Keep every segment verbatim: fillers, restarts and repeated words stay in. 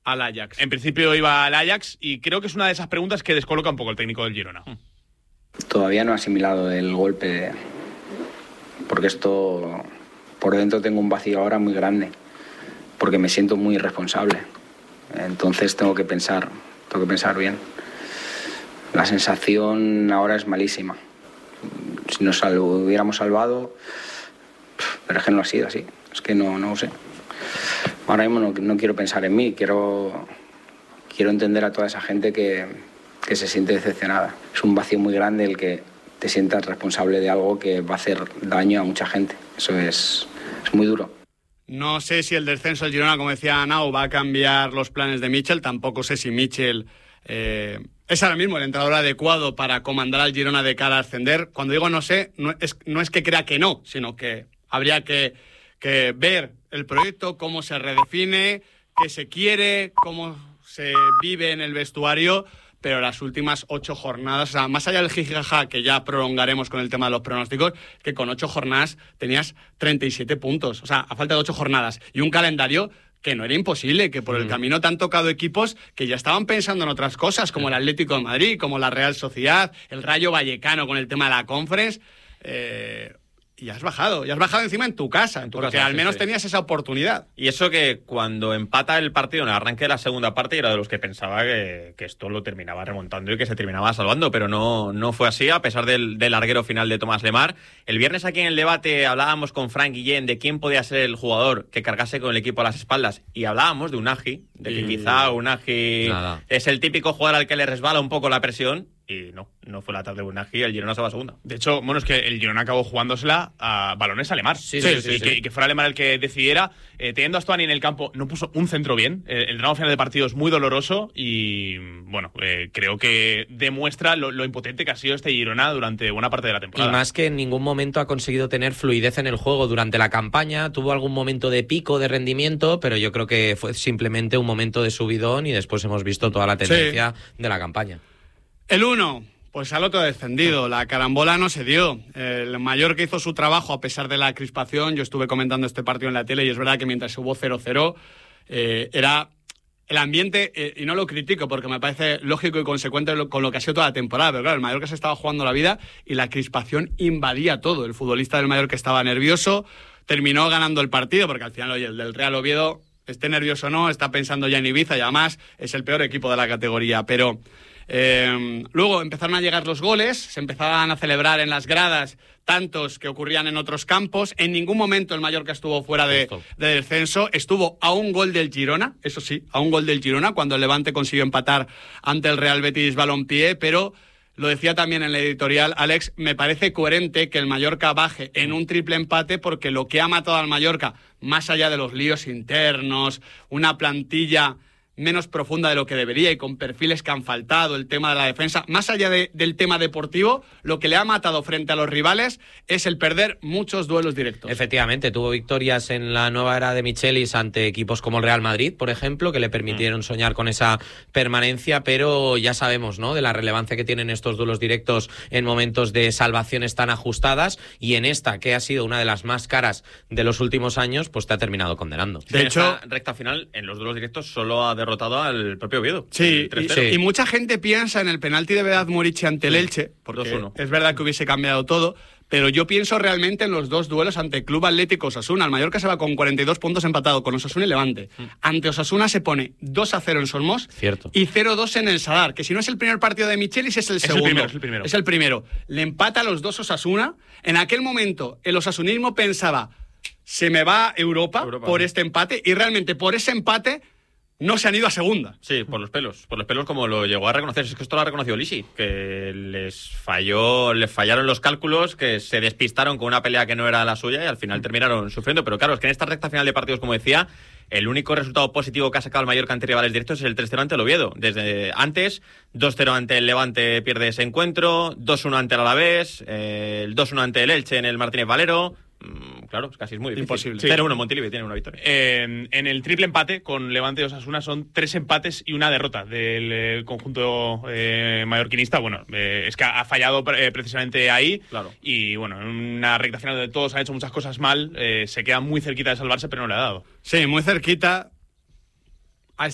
al Ajax. En principio iba al Ajax y creo que es una de esas preguntas que descoloca un poco el técnico del Girona. Todavía no he asimilado el golpe, porque esto, por dentro tengo un vacío ahora muy grande, porque me siento muy irresponsable. Entonces tengo que pensar, tengo que pensar bien. La sensación ahora es malísima. Si nos salvo, hubiéramos salvado, pero es que no ha sido así. Es que no, no sé. Ahora mismo no, no quiero pensar en mí, quiero, quiero entender a toda esa gente que, que se siente decepcionada. Es un vacío muy grande el que te sientas responsable de algo que va a hacer daño a mucha gente. Eso es, es muy duro. No sé si el descenso del Girona, como decía Nau, va a cambiar los planes de Mitchell. Tampoco sé si Mitchell eh, es ahora mismo el entrenador adecuado para comandar al Girona de cara a ascender. Cuando digo no sé, no es, no es que crea que no, sino que habría que, que ver el proyecto, cómo se redefine, qué se quiere, cómo se vive en el vestuario. Pero las últimas ocho jornadas, o sea, más allá del jijijaja que ya prolongaremos con el tema de los pronósticos, que con ocho jornadas tenías treinta y siete puntos, o sea, a falta de ocho jornadas, y un calendario que no era imposible, que por mm. el camino te han tocado equipos que ya estaban pensando en otras cosas, como el Atlético de Madrid, como la Real Sociedad, el Rayo Vallecano con el tema de la Conference, eh... y has bajado, y has bajado encima en tu casa, en tu porque casa, al menos sí, tenías esa oportunidad. Y eso que cuando empata el partido en el arranque de la segunda parte, era de los que pensaba que, que esto lo terminaba remontando y que se terminaba salvando, pero no, no fue así, a pesar del, del larguero final de Tomás Lemar. El viernes aquí en el debate hablábamos con Frank Guillén de quién podía ser el jugador que cargase con el equipo a las espaldas, y hablábamos de Unagi, de que y... quizá Unagi Nada. es el típico jugador al que le resbala un poco la presión. Y no, no fue la tarde de Unagi, el Girona se va a segunda. De hecho, bueno, es que el Girona acabó jugándosela a balones a Lemar. Sí, sí, sí, y, sí, que, sí. y que fuera Lemar el que decidiera. Eh, teniendo a Stuani en el campo, no puso un centro bien. El, el tramo final de partido es muy doloroso y, bueno, eh, creo que demuestra lo, lo impotente que ha sido este Girona durante buena parte de la temporada. Y más que en ningún momento ha conseguido tener fluidez en el juego durante la campaña. Tuvo algún momento de pico de rendimiento, pero yo creo que fue simplemente un momento de subidón y después hemos visto toda la tendencia sí. de la campaña. El uno... Pues al otro descendido, la carambola no se dio. El Mallorca hizo su trabajo a pesar de la crispación. Yo estuve comentando este partido en la tele y es verdad que mientras hubo cero cero, eh, era el ambiente, eh, y no lo critico porque me parece lógico y consecuente con lo que ha sido toda la temporada, pero claro, el Mallorca se estaba jugando la vida y la crispación invadía todo. El futbolista del Mallorca estaba nervioso, terminó ganando el partido porque al final, oye, el del Real Oviedo, esté nervioso o no, está pensando ya en Ibiza y además es el peor equipo de la categoría, pero... Eh, luego empezaron a llegar los goles, se empezaban a celebrar en las gradas tantos que ocurrían en otros campos. En ningún momento el Mallorca estuvo fuera de, de descenso, estuvo a un gol del Girona, eso sí, a un gol del Girona cuando el Levante consiguió empatar ante el Real Betis Balompié, pero lo decía también en el editorial Alex, me parece coherente que el Mallorca baje en un triple empate porque lo que ha matado al Mallorca, más allá de los líos internos, una plantilla menos profunda de lo que debería y con perfiles que han faltado, el tema de la defensa, más allá de, del tema deportivo, lo que le ha matado frente a los rivales es el perder muchos duelos directos. Efectivamente, tuvo victorias en la nueva era de Michelis ante equipos como el Real Madrid, por ejemplo, que le permitieron mm. soñar con esa permanencia, pero ya sabemos, ¿no?, de la relevancia que tienen estos duelos directos en momentos de salvaciones tan ajustadas, y en esta, que ha sido una de las más caras de los últimos años, pues te ha terminado condenando. De en hecho, recta final, en los duelos directos solo ha derrotado al propio Oviedo. Sí, y, sí, y mucha gente piensa en el penalti de Vedat Murici ante el Elche, porque dos uno. Es verdad que hubiese cambiado todo, pero yo pienso realmente en los dos duelos ante Club Atlético Osasuna. El Mallorca se va con cuarenta y dos puntos empatado con Osasuna y Levante. Mm. Ante Osasuna se pone dos a cero en Solmos. Cierto. Y cero dos en el Sadar, que si no es el primer partido de Michelis es el es segundo. El primero, es el primero. Es el primero. Le empata a los dos Osasuna. En aquel momento el osasunismo pensaba, se me va Europa, Europa por este empate, y realmente por ese empate no se han ido a segunda. Sí, por los pelos. Por los pelos, como lo llegó a reconocer. Es que esto lo ha reconocido Lisi, que les falló, les fallaron los cálculos, que se despistaron con una pelea que no era la suya y al final terminaron sufriendo. Pero claro, es que en esta recta final de partidos, como decía, el único resultado positivo que ha sacado el Mallorca ante rivales directos es el tres cero ante el Oviedo. Desde antes, dos cero ante el Levante pierde ese encuentro, dos uno ante el Alavés, eh, el dos uno ante el Elche en el Martínez Valero. Claro, es casi es muy difícil. Imposible. Sí. cero uno Montilivi tiene una victoria. En, en el triple empate con Levante y Osasuna son tres empates y una derrota del eh, conjunto eh, mallorquinista. Bueno, eh, es que ha, ha fallado eh, precisamente ahí. Claro. Y bueno, en una recta final donde todos han hecho muchas cosas mal, eh, se queda muy cerquita de salvarse, pero no le ha dado. Sí, muy cerquita ha estado.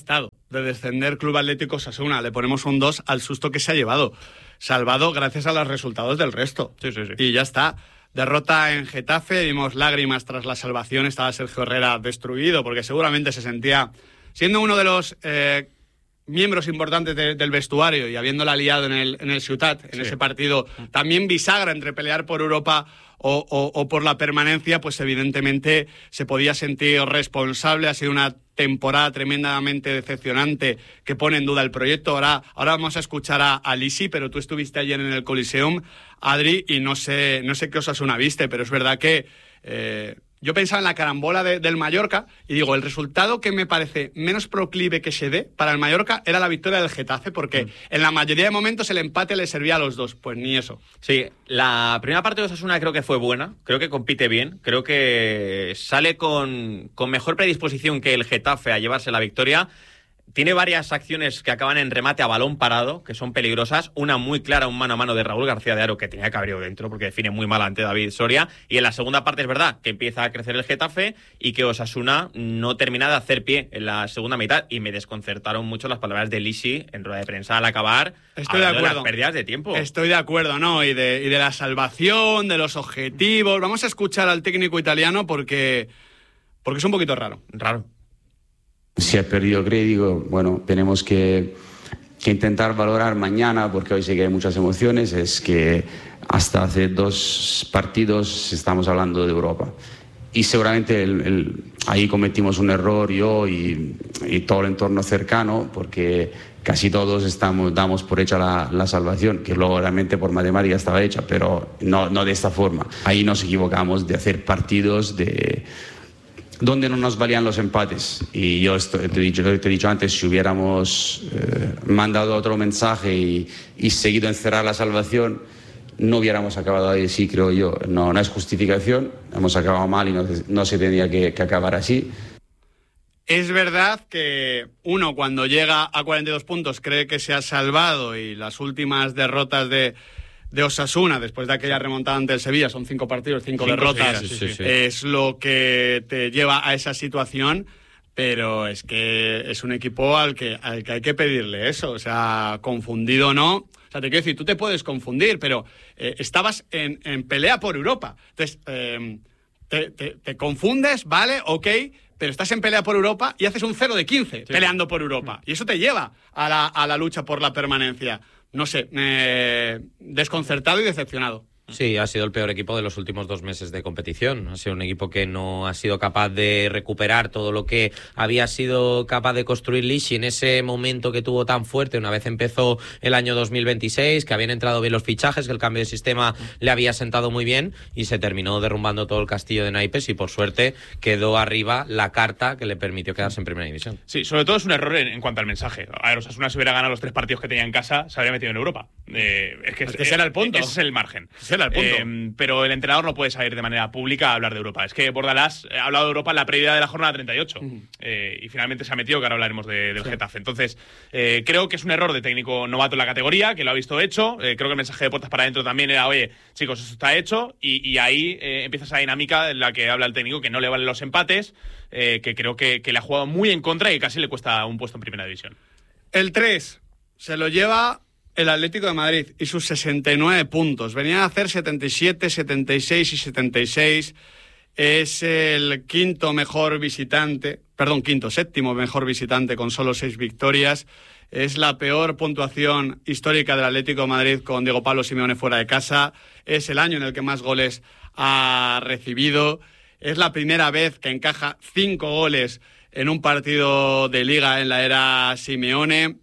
de descender Club Atlético Osasuna. Le ponemos un dos al susto que se ha llevado. Salvado gracias a los resultados del resto. Sí, sí, sí. Y ya está. Derrota en Getafe, dimos lágrimas tras la salvación. Estaba Sergio Herrera destruido porque seguramente se sentía, siendo uno de los eh, miembros importantes de, del vestuario y habiéndola liado en el, en el Ciutat, en sí. ese partido, también bisagra entre pelear por Europa o, o, o por la permanencia, pues evidentemente se podía sentir responsable. Ha sido una temporada tremendamente decepcionante que pone en duda el proyecto. Ahora, ahora vamos a escuchar a, a Lisi, pero tú estuviste ayer en el Coliseum, Adri, y no sé, no sé qué Osasuna viste, pero es verdad que eh, yo pensaba en la carambola de, del Mallorca y digo, el resultado que me parece menos proclive que se dé para el Mallorca era la victoria del Getafe, porque mm. en la mayoría de momentos el empate le servía a los dos. Pues ni eso. Sí, la primera parte de Osasuna creo que fue buena, creo que compite bien, creo que sale con, con mejor predisposición que el Getafe a llevarse la victoria. Tiene varias acciones que acaban en remate a balón parado, que son peligrosas. Una muy clara, un mano a mano de Raúl García de Haro, que tenía que haber ido dentro, porque define muy mal ante David Soria. Y en la segunda parte es verdad que empieza a crecer el Getafe y que Osasuna no termina de hacer pie en la segunda mitad. Y me desconcertaron mucho las palabras de Lisi en rueda de prensa al acabar. Estoy de acuerdo. De las pérdidas de tiempo. Estoy de acuerdo, ¿no? Y de, y de la salvación, de los objetivos. Vamos a escuchar al técnico italiano porque, porque es un poquito raro. Raro. Si ha perdido crédito, bueno, tenemos que, que intentar valorar mañana, porque hoy sí que hay muchas emociones, es que hasta hace dos partidos estamos hablando de Europa. Y seguramente el, el, ahí cometimos un error yo y, y todo el entorno cercano, porque casi todos estamos, damos por hecha la, la salvación, que luego realmente por matemática estaba hecha, pero no, no de esta forma. Ahí nos equivocamos de hacer partidos de... donde no nos valían los empates. Y yo estoy, te, he dicho, te he dicho antes, si hubiéramos eh, mandado otro mensaje y, y seguido encerrar la salvación, no hubiéramos acabado ahí, sí, creo yo. No, no es justificación, hemos acabado mal y no, no se tenía que, que acabar así. Es verdad que uno cuando llega a cuarenta y dos puntos cree que se ha salvado, y las últimas derrotas de... de Osasuna, después de aquella remontada ante el Sevilla, son cinco partidos, cinco, cinco derrotas, sí, sí, sí. es lo que te lleva a esa situación, pero es que es un equipo al que, al que hay que pedirle eso, o sea, confundido o no, o sea, te quiero decir, tú te puedes confundir, pero eh, estabas en, en pelea por Europa, entonces eh, te, te, te confundes, vale, ok, pero estás en pelea por Europa y haces un cero de quince sí. peleando por Europa, y eso te lleva a la, a la lucha por la permanencia. No sé, eh, desconcertado y decepcionado. Sí, ha sido el peor equipo de los últimos dos meses de competición. Ha sido un equipo que no ha sido capaz de recuperar todo lo que había sido capaz de construir Lisi en ese momento que tuvo tan fuerte una vez empezó el año dos mil veintiséis, que habían entrado bien los fichajes, que el cambio de sistema le había sentado muy bien, y se terminó derrumbando todo el castillo de naipes y por suerte quedó arriba la carta que le permitió quedarse en primera división. Sí, sobre todo es un error en, en cuanto al mensaje. A ver, Osasuna, si hubiera ganado los tres partidos que tenía en casa, se habría metido en Europa. Eh, es que, es que ese era el punto. Ese es el margen. Ese era el punto. Eh, pero el entrenador no puede salir de manera pública a hablar de Europa. Es que Bordalás ha hablado de Europa en la previa de la jornada treinta y ocho. Uh-huh. eh, y finalmente se ha metido, que ahora hablaremos de, del sí. Getafe. Entonces, eh, creo que es un error de técnico novato en la categoría, que lo ha visto hecho. Eh, creo que el mensaje de puertas para adentro también era, oye, chicos, eso está hecho. Y, y ahí eh, empieza esa dinámica en la que habla el técnico, que no le valen los empates, eh, que creo que, que le ha jugado muy en contra y casi le cuesta un puesto en primera división. El tres se lo lleva el Atlético de Madrid y sus sesenta y nueve puntos. Venían a hacer setenta y siete, setenta y seis y setenta y seis. Es el quinto mejor visitante, perdón, quinto, séptimo mejor visitante con solo seis victorias. Es la peor puntuación histórica del Atlético de Madrid con Diego Pablo Simeone fuera de casa. Es el año en el que más goles ha recibido. Es la primera vez que encaja cinco goles en un partido de Liga en la era Simeone.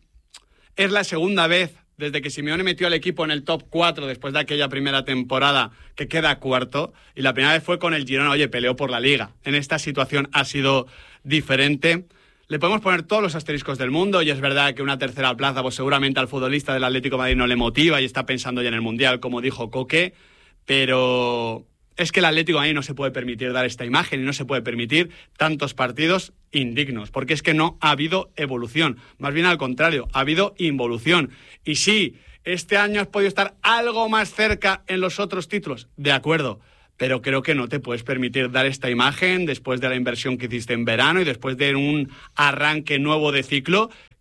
Es la segunda vez desde que Simeone metió al equipo en el top cuatro después de aquella primera temporada que queda cuarto, y la primera vez fue con el Girona. Oye, peleó por la Liga. En esta situación ha sido diferente. Le podemos poner todos los asteriscos del mundo, y es verdad que una tercera plaza pues seguramente al futbolista del Atlético de Madrid no le motiva y está pensando ya en el Mundial, como dijo Coque, pero es que el Atlético de Madrid no se puede permitir dar esta imagen y no se puede permitir tantos partidos indignos, porque es que no ha habido evolución, más bien al contrario, ha habido involución. Y sí, este año has podido estar algo más cerca en los otros títulos, de acuerdo, pero creo que no te puedes permitir dar esta imagen después de la inversión que hiciste en verano y después de un arranque nuevo de ciclo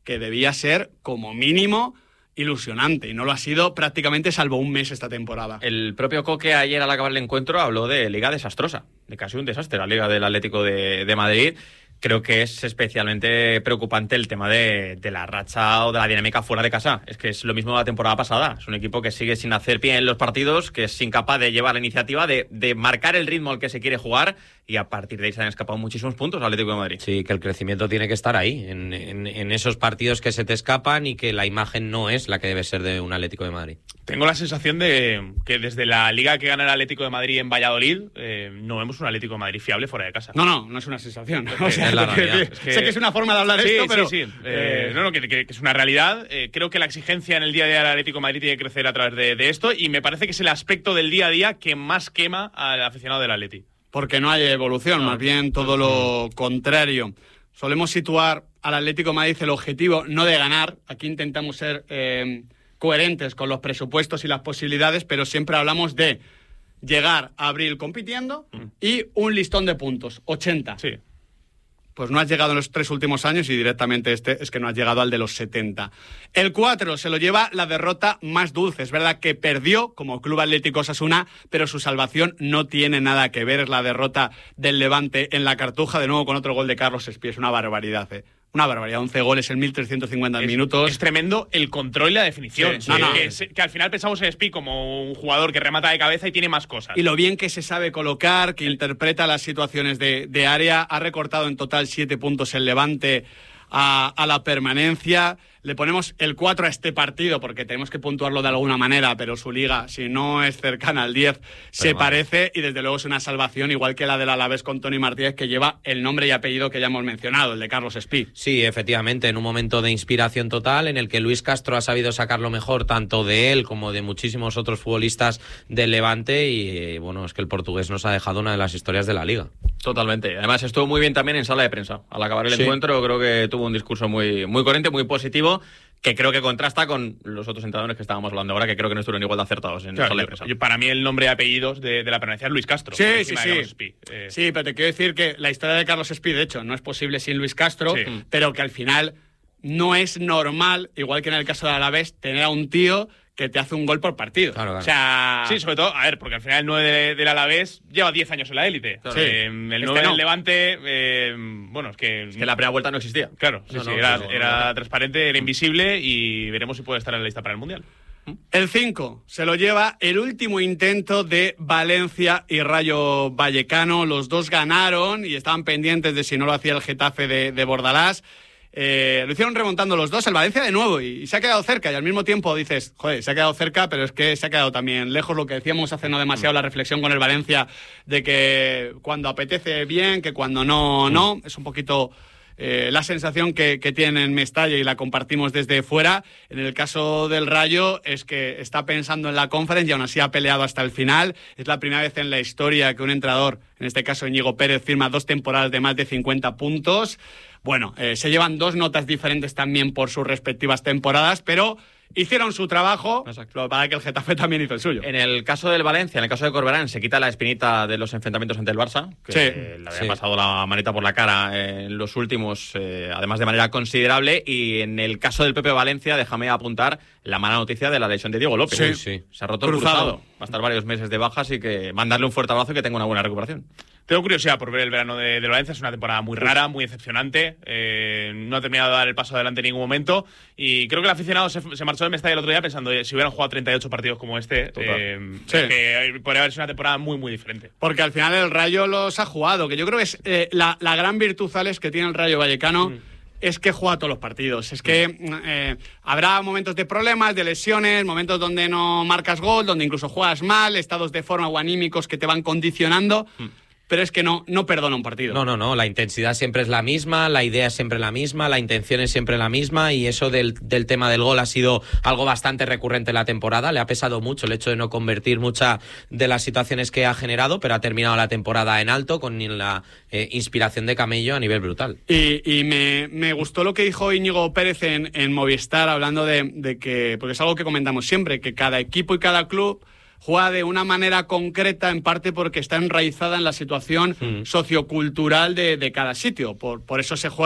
que debía ser, como mínimo, ilusionante, y no lo ha sido prácticamente salvo un mes esta temporada. El propio Coque ayer al acabar el encuentro habló de liga desastrosa, de casi un desastre, la liga del Atlético de, de Madrid. Creo que es especialmente preocupante el tema de, de la racha o de la dinámica fuera de casa. Es que es lo mismo de la temporada pasada. Es un equipo que sigue sin hacer pie en los partidos, que es incapaz de llevar la iniciativa, de, de marcar el ritmo al que se quiere jugar, y a partir de ahí se han escapado muchísimos puntos al Atlético de Madrid. Sí, que el crecimiento tiene que estar ahí, en, en, en esos partidos que se te escapan, y que la imagen no es la que debe ser de un Atlético de Madrid. Tengo la sensación de que desde la liga que gana el Atlético de Madrid en Valladolid, eh, no vemos un Atlético de Madrid fiable fuera de casa. No, no, no es una sensación. O sea, es la realidad. Es que... Sé que es una forma de hablar sí, esto, pero... Sí, sí, eh, no, no, que, que, que es una realidad. Eh, creo que la exigencia en el día a día del Atlético de Madrid tiene que crecer a través de, de esto, y me parece que es el aspecto del día a día que más quema al aficionado del Atleti. Porque no hay evolución, no. Más bien todo lo contrario. Solemos situar al Atlético de Madrid el objetivo no de ganar. Aquí intentamos ser eh, coherentes con los presupuestos y las posibilidades, pero siempre hablamos de llegar a abril compitiendo mm. y un listón de puntos, ochenta. Sí. Pues no has llegado en los tres últimos años, y directamente este es que no has llegado al de los setenta. El cuatro se lo lleva la derrota más dulce. Es verdad que perdió como Club Atlético Osasuna, pero su salvación no tiene nada que ver. Es la derrota del Levante en la Cartuja, de nuevo con otro gol de Carlos Espí. Es una barbaridad, ¿eh? Una barbaridad, once goles en mil trescientos cincuenta es, minutos. Es tremendo el control y la definición. Sí, sí. No, no. Que, que al final pensamos en Espí como un jugador que remata de cabeza y tiene más cosas. Y lo bien que se sabe colocar, que interpreta las situaciones de, de área. Ha recortado en total siete puntos el Levante a, a la permanencia. Le ponemos el cuatro a este partido porque tenemos que puntuarlo de alguna manera, pero su liga, si no es cercana al diez, pero se mal. parece, y desde luego es una salvación, igual que la del Alavés con Toni Martínez, que lleva el nombre y apellido que ya hemos mencionado, el de Carlos Espí. Sí, efectivamente, en un momento de inspiración total en el que Luis Castro ha sabido sacar lo mejor tanto de él como de muchísimos otros futbolistas del Levante, y bueno, es que el portugués nos ha dejado una de las historias de la liga. Totalmente. Además estuvo muy bien también en sala de prensa. Al acabar el sí. encuentro creo que tuvo un discurso muy, muy coherente, muy positivo, que creo que contrasta con los otros entrenadores que estábamos hablando ahora, que creo que no estuvieron igual de acertados en claro, sala de yo, prensa. Yo, para mí el nombre y apellidos de, de la permanencia es Luis Castro. Sí, sí, sí. Espí. Eh... Sí, pero te quiero decir que la historia de Carlos Espí, de hecho, no es posible sin Luis Castro, sí. pero que al final no es normal, igual que en el caso de Alavés, tener a un tío que te hace un gol por partido. Claro, claro. O sea... Sí, sobre todo, a ver, porque al final el nueve de, del Alavés lleva diez años en la élite. Claro. Sí. Eh, el este nueve no. del Levante, eh, bueno, es que... Es que la primera vuelta no existía. Claro, sí, no, sí, no, era, no, era no. transparente, era invisible, y veremos si puede estar en la lista para el Mundial. El cinco se lo lleva el último intento de Valencia y Rayo Vallecano. Los dos ganaron y estaban pendientes de si no lo hacía el Getafe de, de Bordalás. Eh, lo hicieron remontando los dos, el Valencia de nuevo, y, y se ha quedado cerca, y al mismo tiempo dices, joder, se ha quedado cerca, pero es que se ha quedado también lejos. Lo que decíamos hace no demasiado, la reflexión con el Valencia, de que cuando apetece bien, que cuando no, no, es un poquito... Eh, la sensación que, que tiene en Mestalla, y la compartimos desde fuera. En el caso del Rayo es que está pensando en la Conference y aún así ha peleado hasta el final. Es la primera vez en la historia que un entrenador, en este caso Íñigo Pérez, firma dos temporadas de más de cincuenta puntos. Bueno, eh, se llevan dos notas diferentes también por sus respectivas temporadas, pero hicieron su trabajo. Exacto. Para que el Getafe también hizo el suyo. En el caso del Valencia, en el caso de Corberán, se quita la espinita de los enfrentamientos ante el Barça, que sí. eh, le había sí. pasado la maneta por la cara en los últimos, eh, además de manera considerable. Y en el caso del Pepe Valencia, déjame apuntar la mala noticia de la lesión de Diego López. Sí, sí. Se ha roto Cruzado. el cruzado. Va a estar varios meses de baja, así que mandarle un fuerte abrazo y que tenga una buena recuperación. Tengo curiosidad por ver el verano de, de Valencia. Es una temporada muy rara, muy decepcionante. Eh, no ha terminado de dar el paso adelante en ningún momento. Y creo que el aficionado se, se marchó de Mestalla el otro día pensando, si hubieran jugado treinta y ocho partidos como este, eh, sí. que podría haber sido una temporada muy, muy diferente. Porque al final el Rayo los ha jugado, que yo creo que es eh, la, la gran virtud, Alex, que tiene el Rayo Vallecano. Mm. Es que juega todos los partidos. Es que eh, habrá momentos de problemas, de lesiones, momentos donde no marcas gol, donde incluso juegas mal, estados de forma o anímicos que te van condicionando. Mm. Pero es que no, no perdona un partido. No, no, no. La intensidad siempre es la misma, la idea es siempre la misma, la intención es siempre la misma, y eso del, del tema del gol ha sido algo bastante recurrente en la temporada. Le ha pesado mucho el hecho de no convertir muchas de las situaciones que ha generado, pero ha terminado la temporada en alto con la eh, inspiración de Camello a nivel brutal. Y, y me, me gustó lo que dijo Íñigo Pérez en, en Movistar, hablando de, de que, porque es algo que comentamos siempre, que cada equipo y cada club juega de una manera concreta, en parte porque está enraizada en la situación mm. sociocultural de, de cada sitio. Por, por eso se juega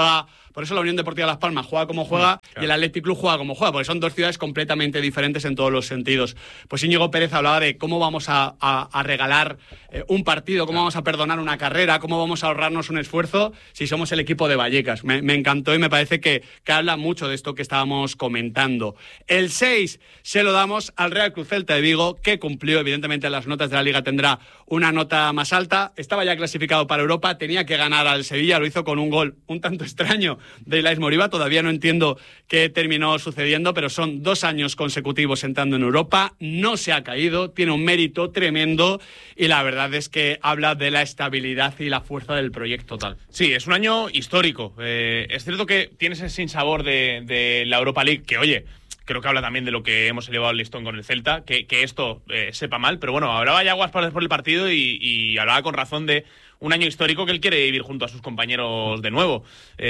por eso la Unión Deportiva Las Palmas juega como juega claro. y el Athletic Club juega como juega, porque son dos ciudades completamente diferentes en todos los sentidos. Pues Íñigo Pérez hablaba de cómo vamos a, a, a regalar eh, un partido, cómo vamos a perdonar una carrera, cómo vamos a ahorrarnos un esfuerzo si somos el equipo de Vallecas. Me, me encantó y me parece que, que habla mucho de esto que estábamos comentando. El seis se lo damos al Real Club Celta de Vigo, que cumplió, evidentemente en las notas de la Liga tendrá una nota más alta, estaba ya clasificado para Europa, tenía que ganar al Sevilla, lo hizo con un gol un tanto extraño de Ilaix Moriba, todavía no entiendo qué terminó sucediendo, pero son dos años consecutivos entrando en Europa, no se ha caído, tiene un mérito tremendo y la verdad es que habla de la estabilidad y la fuerza del proyecto tal. Sí, es un año histórico. Eh, es cierto que tienes ese sinsabor de, de la Europa League, que oye, creo que habla también de lo que hemos elevado el listón con el Celta, que, que esto eh, sepa mal, pero bueno, hablaba Yaguas por, por el partido y, y hablaba con razón de un año histórico que él quiere vivir junto a sus compañeros de nuevo.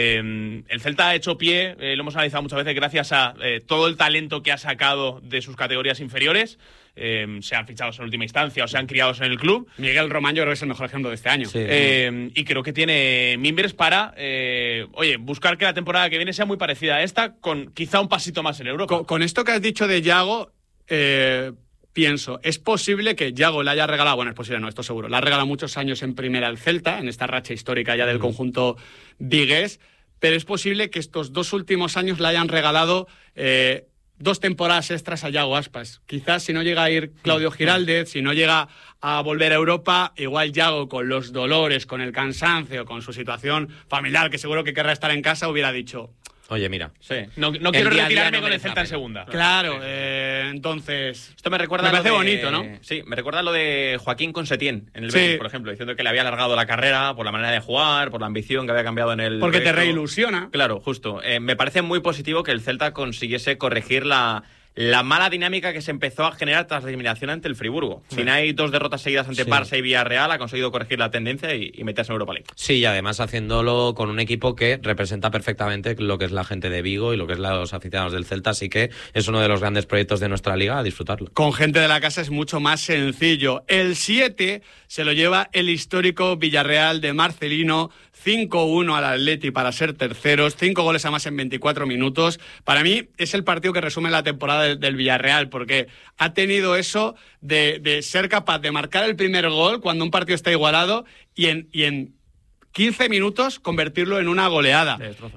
Eh, el Celta ha hecho pie, eh, lo hemos analizado muchas veces, gracias a eh, todo el talento que ha sacado de sus categorías inferiores. Eh, sean fichados en última instancia o sean criados en el club. Miguel Román yo creo que es el mejor ejemplo de este año. Sí. Eh, y creo que tiene mimbres para, eh, oye, buscar que la temporada que viene sea muy parecida a esta, con quizá un pasito más en Europa. Con, con esto que has dicho de Yago, eh, pienso, es posible que Yago le haya regalado, bueno, es posible, no, esto seguro, le ha regalado muchos años en primera al Celta, en esta racha histórica ya del mm. conjunto vigués, pero es posible que estos dos últimos años le hayan regalado eh, dos temporadas extras a Yago Aspas. Quizás si no llega a ir Claudio Giraldez, si no llega a volver a Europa, igual Yago, con los dolores, con el cansancio, con su situación familiar, que seguro que querrá estar en casa, hubiera dicho... Oye, mira, sí. no, no quiero retirarme no con el Celta en segunda. Claro, eh, entonces... Esto me recuerda... Me parece de, bonito, ¿no? Sí, me recuerda lo de Joaquín con Setién en el sí. Betis, por ejemplo, diciendo que le había alargado la carrera por la manera de jugar, por la ambición que había cambiado en el... Porque proyecto. Te reilusiona. Claro, justo. Eh, me parece muy positivo que el Celta consiguiese corregir la... la mala dinámica que se empezó a generar tras la eliminación ante el Friburgo. Sí. Si no hay dos derrotas seguidas ante sí. Barça y Villarreal, ha conseguido corregir la tendencia y, y meterse en Europa League. Sí, y además haciéndolo con un equipo que representa perfectamente lo que es la gente de Vigo y lo que es los aficionados del Celta, así que es uno de los grandes proyectos de nuestra liga, a disfrutarlo. Con gente de la casa es mucho más sencillo. El siete se lo lleva el histórico Villarreal de Marcelino, cinco uno al Atleti para ser terceros, cinco goles a más en veinticuatro minutos. Para mí es el partido que resume la temporada del, del Villarreal, porque ha tenido eso de, de ser capaz de marcar el primer gol cuando un partido está igualado y en, y en quince minutos convertirlo en una goleada.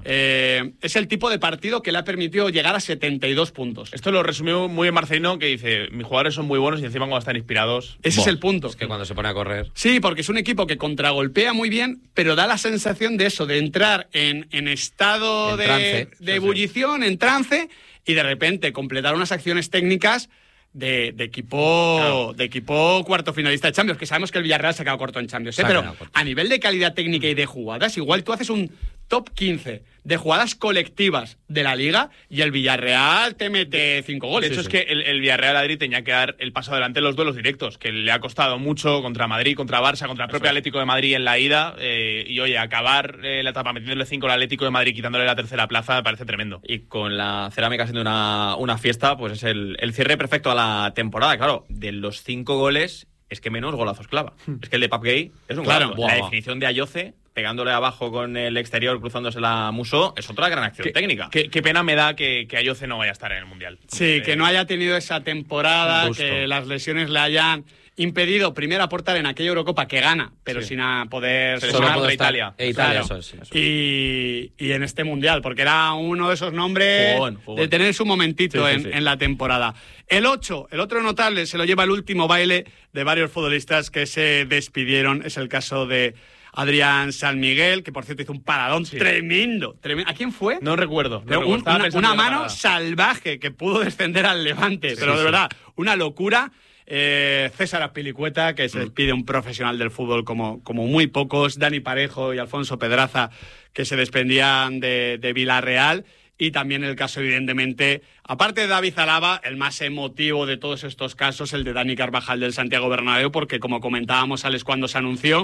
Eh, es el tipo de partido que le ha permitido llegar a setenta y dos puntos. Esto lo resumió muy bien Marcelino, que dice, mis jugadores son muy buenos y encima cuando están inspirados... Ese Boh, es el punto. Es que cuando se pone a correr... Sí, porque es un equipo que contragolpea muy bien, pero da la sensación de eso, de entrar en, en estado en de, trance, de sí, ebullición, sí. en trance, y de repente completar unas acciones técnicas De, de equipo claro. de equipo cuarto finalista de Champions, que sabemos que el Villarreal se ha quedado corto en Champions, ¿eh? Pero a nivel de calidad técnica y de jugadas, igual tú haces un top quince de jugadas colectivas de la Liga y el Villarreal te mete cinco goles. De hecho, sí, es sí. que el, el Villarreal Madrid tenía que dar el paso adelante en los duelos directos, que le ha costado mucho contra Madrid, contra Barça, contra el propio Atlético de Madrid en la ida. Eh, y oye, acabar eh, la etapa metiéndole cinco al Atlético de Madrid, quitándole la tercera plaza, me parece tremendo. Y con la Cerámica siendo una, una fiesta, pues es el, el cierre perfecto a la temporada. Claro, de los cinco goles, es que menos golazos clava. Hmm. Es que el de Pap Gay es un claro, golazo. La definición de Ayoce, pegándole abajo con el exterior, cruzándose la Muso, es otra gran acción qué, técnica. Qué, qué pena me da que, que Ayoce no vaya a estar en el Mundial. Sí, eh, que no haya tenido esa temporada, justo. Que las lesiones le hayan impedido primero aportar en aquella Eurocopa que gana, pero sí. sin a poder solo contra Italia. E Italia claro. eso, eso. Y, y en este Mundial, porque era uno de esos nombres jugón, jugón. de tener su momentito sí, en, sí, sí. en la temporada. El ocho, el otro notable, se lo lleva el último baile de varios futbolistas que se despidieron. Es el caso de Adrián San Miguel, que por cierto hizo un paradón sí. tremendo, tremendo. ¿A quién fue? No recuerdo. No un, recuerdo. Una, una mano salvaje que pudo descender al Levante, sí, pero sí, de verdad, sí. una locura. Eh, César Azpilicueta, que se despide un profesional del fútbol como, como muy pocos, Dani Parejo y Alfonso Pedraza, que se desprendían de, de Villarreal, y también el caso, evidentemente, aparte de David Alaba, el más emotivo de todos estos casos, el de Dani Carvajal del Santiago Bernabéu, porque como comentábamos, Alex, cuando se anunció,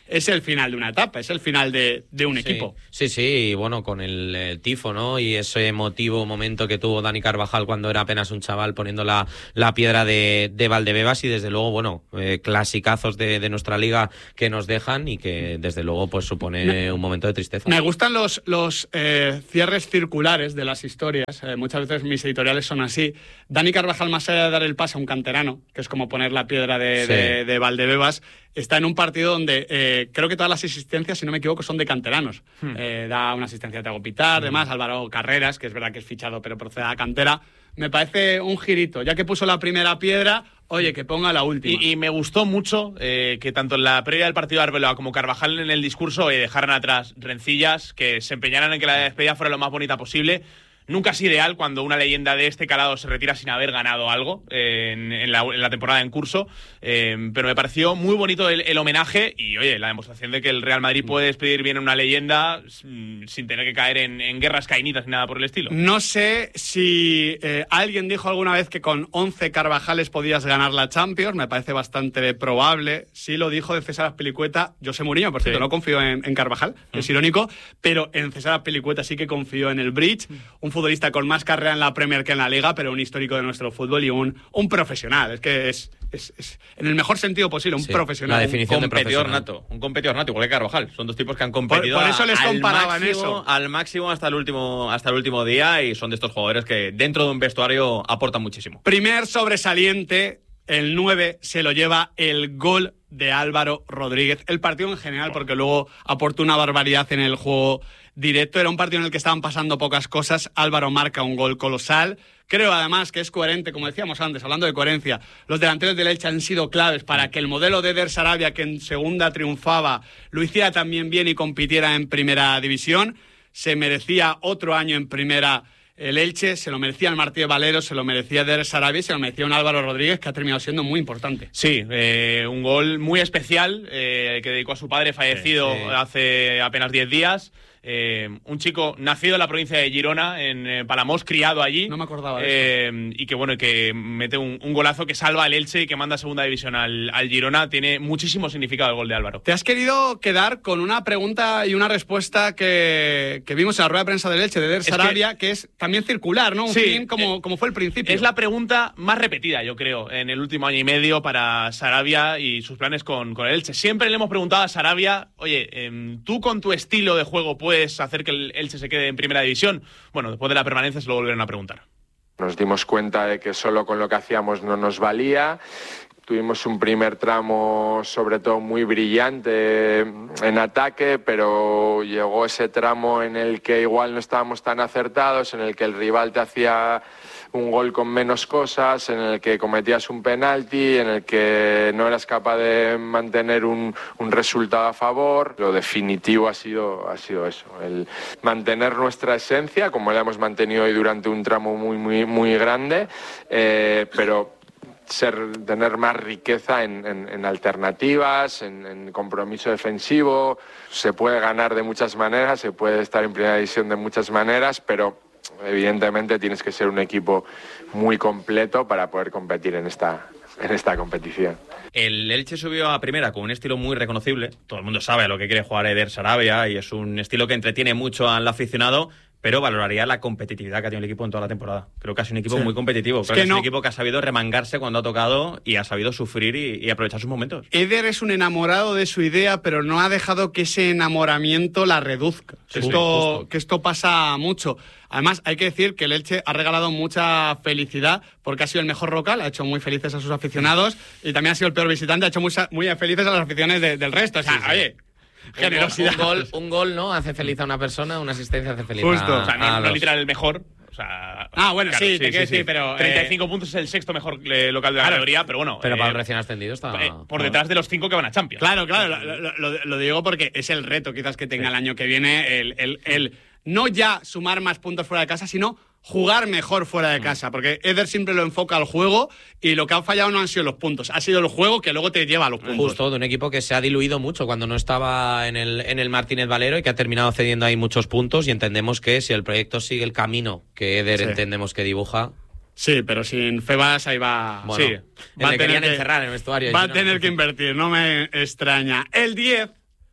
es el final de una etapa, es el final de, de un sí, equipo. Sí, sí, y bueno, con el, el tifo, ¿no? Y ese emotivo momento que tuvo Dani Carvajal cuando era apenas un chaval poniendo la, la piedra de, de Valdebebas, y desde luego, bueno, eh, clasicazos de, de nuestra liga que nos dejan y que desde luego pues supone me, un momento de tristeza. Me gustan los, los eh, cierres circulares de las historias, eh, muchas veces mis editoriales son así. Dani Carvajal, más allá de dar el pase a un canterano, que es como poner la piedra de, sí. de, de Valdebebas, está en un partido donde eh, creo que todas las asistencias, si no me equivoco, son de canteranos. Hmm. Eh, da una asistencia a Thiago Pitar, hmm. demás, Álvaro Carreras, que es verdad que es fichado, pero procede a la cantera. Me parece un girito. Ya que puso la primera piedra, oye, que ponga la última. Y, y me gustó mucho eh, que tanto en la previa del partido de Arbeloa como Carvajal en el discurso eh, dejaran atrás rencillas, que se empeñaran en que la despedida fuera lo más bonita posible. Nunca es ideal cuando una leyenda de este calado se retira sin haber ganado algo eh, en, en, la, en la temporada en curso, eh, pero me pareció muy bonito el, el homenaje y, oye, la demostración de que el Real Madrid puede despedir bien a una leyenda sin tener que caer en, en guerras caínitas ni nada por el estilo. No sé si eh, alguien dijo alguna vez que con once Carvajales podías ganar la Champions, me parece bastante probable. Sí lo dijo de César Azpilicueta, José Mourinho, por cierto, sí. no confío en, en Carvajal, mm. es irónico, pero en César Azpilicueta sí que confío en el Bridge, un futbolista con más carrera en la Premier que en la Liga, pero un histórico de nuestro fútbol y un, un profesional. Es que es, es, es en el mejor sentido posible, un sí, profesional. La definición un competidor de nato. Un competidor nato, igual que Carvajal. Son dos tipos que han competido por, por eso les al, comparaban máximo, eso. al máximo hasta el último hasta el último día, y son de estos jugadores que dentro de un vestuario aportan muchísimo. Primer sobresaliente, el nueve se lo lleva el gol de Álvaro Rodríguez. El partido en general, porque luego aportó una barbaridad en el juego directo. Era un partido en el que estaban pasando pocas cosas. Álvaro marca un gol colosal. Creo además que es coherente, como decíamos antes, hablando de coherencia, los delanteros del Elche han sido claves para que el modelo de Eder Sarabia, que en segunda triunfaba, lo hiciera también bien y compitiera en primera división. Se merecía otro año en primera el Elche, se lo merecía el Martínez Valero, se lo merecía Eder Sarabia y se lo merecía un Álvaro Rodríguez que ha terminado siendo muy importante. Sí, eh, un gol muy especial eh, que dedicó a su padre fallecido sí, sí. hace apenas diez días. Eh, un chico nacido en la provincia de Girona, en eh, Palamós, criado allí. No me acordaba de eh, eso. Y que bueno, que mete un, un golazo que salva al Elche y que manda a segunda división al, al Girona. Tiene muchísimo significado el gol de Álvaro. Te has querido quedar con una pregunta y una respuesta que, que vimos en la rueda de prensa del Elche de Eder Sarabia, que, que es también circular, ¿no? Un sí, fin como, eh, como fue el principio. Es la pregunta más repetida, yo creo, en el último año y medio para Sarabia y sus planes con, con el Elche. Siempre le hemos preguntado a Sarabia, oye, eh, tú con tu estilo de juego puedes hacer que el Elche se quede en primera división. Bueno, después de la permanencia se lo volvieron a preguntar. Nos dimos cuenta de que solo con lo que hacíamos no nos valía. Tuvimos un primer tramo sobre todo muy brillante en ataque, pero llegó ese tramo en el que igual no estábamos tan acertados, en el que el rival te hacía un gol con menos cosas, en el que cometías un penalti, en el que no eras capaz de mantener un, un resultado a favor. Lo definitivo ha sido, ha sido eso, el mantener nuestra esencia, como la hemos mantenido hoy durante un tramo muy, muy, muy grande, eh, pero ser, tener más riqueza en, en, en alternativas, en, en compromiso defensivo. Se puede ganar de muchas maneras, se puede estar en primera división de muchas maneras, pero evidentemente tienes que ser un equipo muy completo para poder competir en esta, en esta competición. El Elche subió a primera con un estilo muy reconocible. Todo el mundo sabe a lo que quiere jugar Eder Sarabia y es un estilo que entretiene mucho al aficionado, pero valoraría la competitividad que ha tenido el equipo en toda la temporada. Creo que ha sido un equipo sí. muy competitivo. Creo es que, que es no. un equipo que ha sabido remangarse cuando ha tocado y ha sabido sufrir y, y aprovechar sus momentos. Eder es un enamorado de su idea, pero no ha dejado que ese enamoramiento la reduzca. Sí, esto, sí, que esto pasa mucho. Además, hay que decir que el Elche ha regalado mucha felicidad porque ha sido el mejor local, ha hecho muy felices a sus aficionados y también ha sido el peor visitante, ha hecho muy, muy felices a las aficiones de, del resto. O sea, sí, sí. oye... Generosidad. Un gol, un gol, ¿no? Hace feliz a una persona, una asistencia hace feliz Justo. a, o sea, no, a no literal el mejor. O sea, ah, bueno, claro, sí, sí, te sí, quiero sí, decir, sí. pero... treinta y cinco eh, puntos es el sexto mejor eh, local de la claro, categoría, pero bueno... Pero eh, para un recién ascendido está... Eh, por detrás de los cinco que van a Champions. Claro, claro, lo, lo, lo digo porque es el reto quizás que tenga sí. el año que viene, el, el, el no ya sumar más puntos fuera de casa, sino jugar mejor fuera de casa, porque Eder siempre lo enfoca al juego y lo que han fallado no han sido los puntos, ha sido el juego que luego te lleva a los puntos. Justo, de un equipo que se ha diluido mucho cuando no estaba en el, en el Martínez Valero y que ha terminado cediendo ahí muchos puntos, y entendemos que si el proyecto sigue el camino que Eder sí. entendemos que dibuja... Sí, pero sin Febas ahí va... Bueno, sí, va a tener que encerrar en el vestuario. Va a tener que invertir, no me extraña. El diez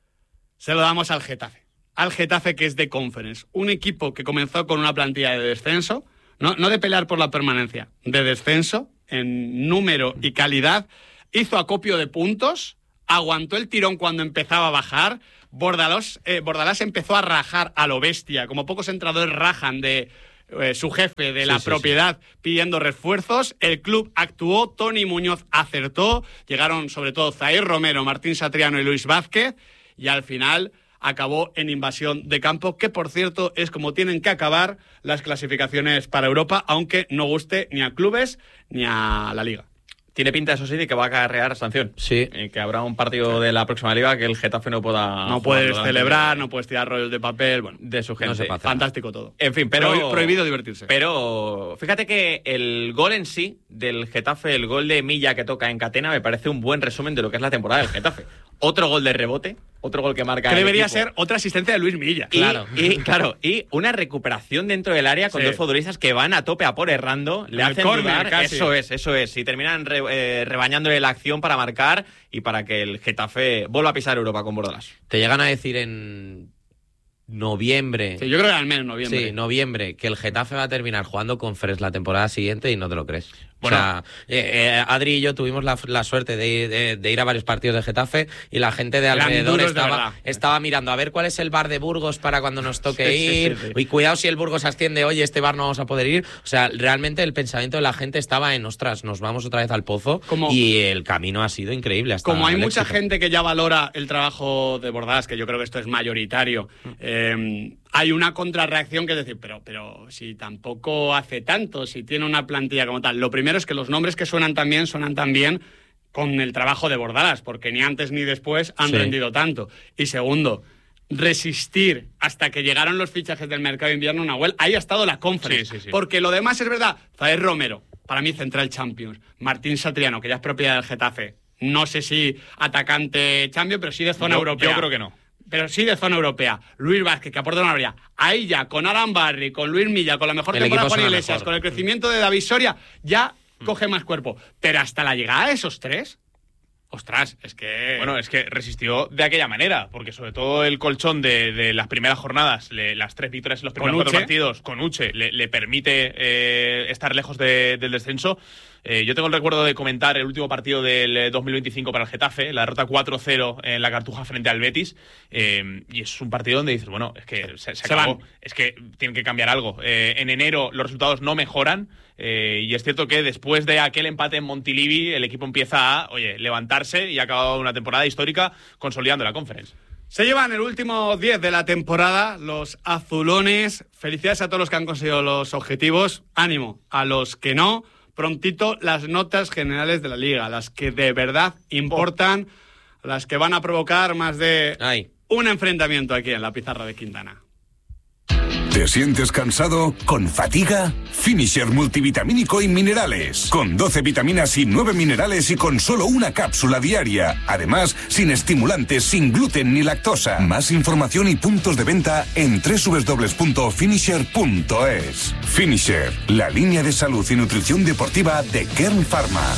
Se lo damos al Getafe. Al Getafe, que es de Conference. Un equipo que comenzó con una plantilla de descenso, no, no de pelear por la permanencia, de descenso en número y calidad, hizo acopio de puntos, aguantó el tirón cuando empezaba a bajar. Bordalás, eh, Bordalás empezó a rajar a lo bestia, como pocos entrenadores rajan de eh, su jefe de la sí, propiedad sí, sí. pidiendo refuerzos. El club actuó, Tony Muñoz acertó, llegaron sobre todo Zaire Romero, Martín Satriano y Luis Vázquez, y al final acabó en invasión de campo, que por cierto es como tienen que acabar las clasificaciones para Europa, aunque no guste ni a clubes ni a la Liga. Tiene pinta, eso sí, de que va a acarrear sanción. Sí. Y que habrá un partido de la próxima liga que el Getafe no pueda... No puedes celebrar, de... no puedes tirar rollos de papel, bueno, de su gente. No se pasa. Fantástico todo. En fin, pero... Pro, prohibido divertirse. Pero fíjate que el gol en sí del Getafe, el gol de Milla que toca en Catena, me parece un buen resumen de lo que es la temporada del Getafe. Otro gol de rebote, otro gol que marca que el debería equipo. ser otra asistencia de Luis Milla. Y, claro. Y, claro, y una recuperación dentro del área con sí. dos futbolistas que van a tope a por errando, le el hacen corner, dudar. Casi. Eso es, eso es. Y terminan re, eh, rebañándole la acción para marcar y para que el Getafe vuelva a pisar Europa con Bordalás. Te llegan a decir en noviembre... Sí, yo creo que al menos noviembre. Sí, noviembre, que el Getafe va a terminar jugando con Fres la temporada siguiente y no te lo crees. Bueno, o sea, eh, eh, Adri y yo tuvimos la, la suerte de, de, de ir a varios partidos de Getafe y la gente de alrededor estaba, de estaba mirando a ver cuál es el bar de Burgos para cuando nos toque sí, ir. Sí, sí, sí. Y cuidado si el Burgos asciende, oye, este bar no vamos a poder ir. O sea, realmente el pensamiento de la gente estaba en, ostras, nos vamos otra vez al pozo. Como, y el camino ha sido increíble. Hasta como hay mucha éxito. gente que ya valora el trabajo de Bordalás, que yo creo que esto es mayoritario, eh, hay una contrarreacción que es decir, pero, pero si tampoco hace tanto, si tiene una plantilla como tal. Lo primero es que los nombres que suenan tan bien, suenan tan bien con el trabajo de Bordalás, porque ni antes ni después han sí. rendido tanto. Y segundo, resistir hasta que llegaron los fichajes del mercado de invierno, Nahuel, ahí ha estado la Conference. Sí, sí, sí. Porque lo demás es verdad. Zaire Romero, para mí Central Champions. Martín Satriano, que ya es propiedad del Getafe. No sé si atacante Champions, pero sí de zona yo, europea. Yo creo que no. Pero sí de zona europea. Luis Vázquez, que aporta una mayoría. Ahí ya, con Aran Barry, con Luis Milla, con la mejor el temporada de Juan Iglesias, mejor. Con el crecimiento de David Soria, ya mm. coge más cuerpo. Pero hasta la llegada de esos tres... Ostras, es que... Bueno, es que resistió de aquella manera, porque sobre todo el colchón de, de las primeras jornadas, le, las tres victorias en los primeros cuatro partidos, con Uche, le, le permite eh, estar lejos de, del descenso. Eh, yo tengo el recuerdo de comentar el último partido del dos mil veinticinco para el Getafe, la derrota cuatro cero en la Cartuja frente al Betis, eh, y es un partido donde dices, bueno, es que se, se, se acabó, van. Es que tienen que cambiar algo. Eh, en enero los resultados no mejoran, eh, y es cierto que después de aquel empate en Montilivi, el equipo empieza a, oye, levantarse y ha acabado una temporada histórica consolidando la Conference. Se llevan el último diez de la temporada los azulones. Felicidades a todos los que han conseguido los objetivos. Ánimo a los que no. Prontito las notas generales de la Liga, las que de verdad importan, las que van a provocar más de Ay. un enfrentamiento aquí en la pizarra de Quintana. ¿Te sientes cansado? ¿Con fatiga? Finisher multivitamínico y minerales. Con doce vitaminas y nueve minerales y con solo una cápsula diaria. Además, sin estimulantes, sin gluten ni lactosa. Más información y puntos de venta en doble u doble u doble u punto finisher punto es. Finisher, la línea de salud y nutrición deportiva de Kern Pharma.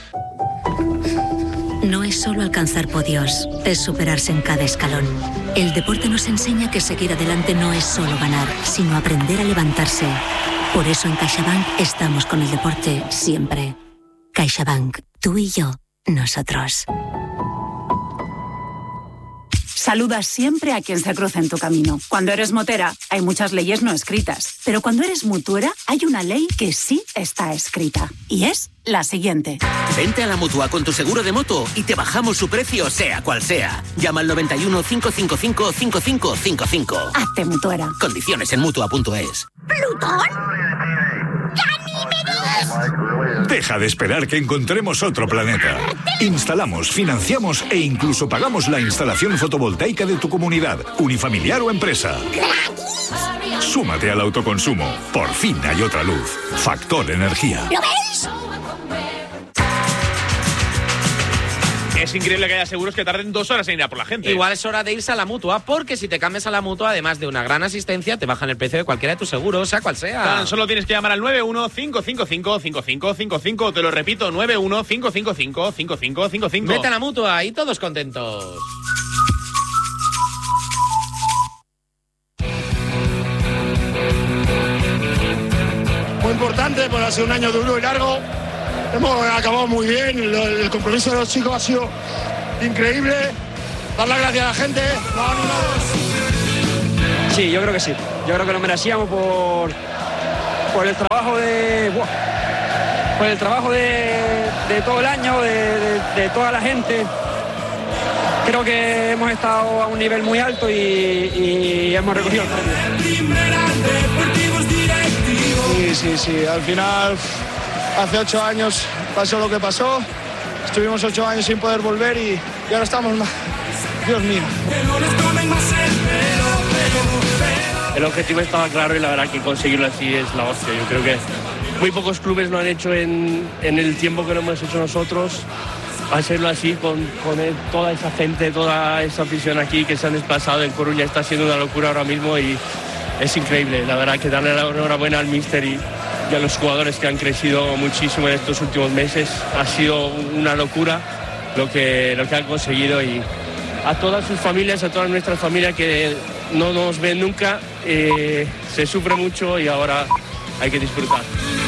No es solo alcanzar podios, es superarse en cada escalón. El deporte nos enseña que seguir adelante no es solo ganar, sino aprender a levantarse. Por eso en CaixaBank estamos con el deporte siempre. CaixaBank, tú y yo, nosotros. Saludas siempre a quien se cruza en tu camino. Cuando eres motera, hay muchas leyes no escritas. Pero cuando eres mutuera, hay una ley que sí está escrita. Y es la siguiente. Vente a la Mutua con tu seguro de moto y te bajamos su precio, sea cual sea. Llama al noventa y uno, cinco cinco cinco, cinco cinco cinco cinco. Hazte mutuera. Condiciones en Mutua punto es. ¿Plutón? ¡Ganímedes! Deja de esperar que encontremos otro planeta. Instalamos, financiamos e incluso pagamos la instalación fotovoltaica de tu comunidad, unifamiliar o empresa. Súmate al autoconsumo. Por fin hay otra luz. Factor Energía. ¿Lo ves? Es increíble que haya seguros que tarden dos horas en ir a por la gente. Igual es hora de irse a la Mutua, porque si te cambias a la Mutua, además de una gran asistencia, te bajan el precio de cualquiera de tus seguros, sea cual sea. Tan solo tienes que llamar al nueve uno cinco cinco cinco cinco cinco cinco cinco. Te lo repito, nueve uno cinco cinco cinco cinco cinco cinco cinco. Vete a la Mutua y todos contentos. importante, porque ha sido un año duro y largo. Hemos acabado muy bien, el, el compromiso de los chicos ha sido increíble. Dar las gracias a la gente, nos ha animado. Sí, yo creo que sí. Yo creo que lo merecíamos por, por el trabajo de... Buah, por el trabajo de, de todo el año, de, de, de toda la gente. Creo que hemos estado a un nivel muy alto y, y hemos recogido el premio. Sí, sí, sí. Al final, hace ocho años pasó lo que pasó. Estuvimos ocho años sin poder volver y, y ahora estamos más... Dios mío. El objetivo estaba claro y la verdad que conseguirlo así es la hostia. Yo creo que muy pocos clubes lo han hecho en, en el tiempo que lo hemos hecho nosotros. Hacerlo así con, con el, toda esa gente, toda esa afición aquí que se han desplazado en Coruña está siendo una locura ahora mismo y es increíble. La verdad que darle la enhorabuena al míster y, y a los jugadores que han crecido muchísimo en estos últimos meses. Ha sido una locura lo que, lo que han conseguido y a todas sus familias, a todas nuestras familias que no nos ven nunca, eh, se sufre mucho y ahora hay que disfrutar.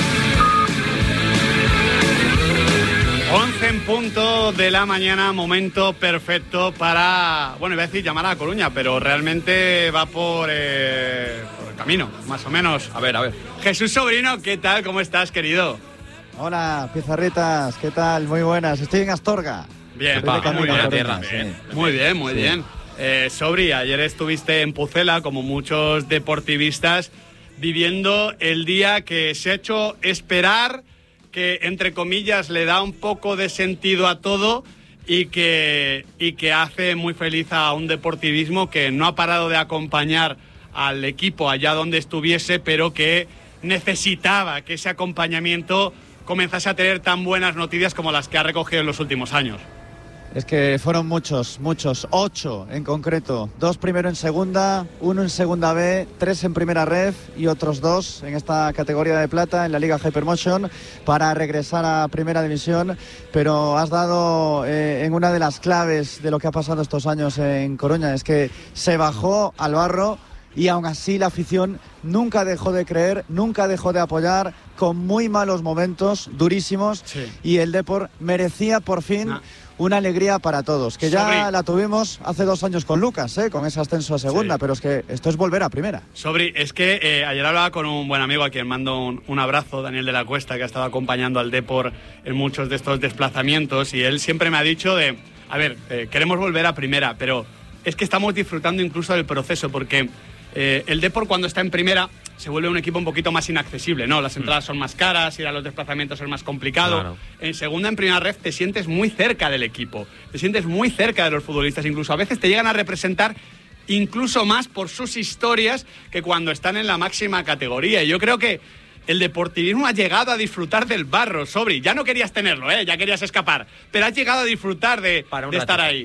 once en punto de la mañana, momento perfecto para, bueno, iba a decir llamar a Coruña, pero realmente va por, eh, por el camino, más o menos. A ver, a ver. Jesús Sobrino, ¿qué tal? ¿Cómo estás, querido? Hola, pizarritas, ¿qué tal? Muy buenas, estoy en Astorga. Bien, pa, muy bien, tierra. Bien. Muy bien, muy sí. bien. Eh, Sobri, ayer estuviste en Pucela, como muchos deportivistas, viviendo el día que se ha hecho esperar, que entre comillas le da un poco de sentido a todo y que, y que hace muy feliz a un deportivismo que no ha parado de acompañar al equipo allá donde estuviese, pero que necesitaba que ese acompañamiento comenzase a tener tan buenas noticias como las que ha recogido en los últimos años. Es que fueron muchos, muchos, ocho en concreto, dos primero en segunda, uno en segunda B, tres en primera ref y otros dos en esta categoría de plata en la Liga Hypermotion para regresar a primera división, pero has dado eh, en una de las claves de lo que ha pasado estos años en Coruña, es que se bajó al barro y aún así la afición nunca dejó de creer, nunca dejó de apoyar, con muy malos momentos, durísimos, sí. Y el Depor merecía por fin nah. una alegría para todos, que ya Sobri. La tuvimos hace dos años con Lucas, ¿eh? Con ese ascenso a segunda, sí. Pero es que esto es volver a primera. Sobri, es que eh, ayer hablaba con un buen amigo a quien mando un, un abrazo, Daniel de la Cuesta, que ha estado acompañando al Depor en muchos de estos desplazamientos, y él siempre me ha dicho de, a ver, eh, queremos volver a primera, pero es que estamos disfrutando incluso del proceso, porque eh, el Depor cuando está en primera se vuelve un equipo un poquito más inaccesible, ¿no? Las entradas son más caras, ir a los desplazamientos es más complicado. Claro. En segunda, en primera ref, te sientes muy cerca del equipo, te sientes muy cerca de los futbolistas, incluso a veces te llegan a representar incluso más por sus historias que cuando están en la máxima categoría. Y yo creo que el deportivismo ha llegado a disfrutar del barro, Sobri. Ya no querías tenerlo, ¿eh? Ya querías escapar, pero has llegado a disfrutar de, de estar ahí.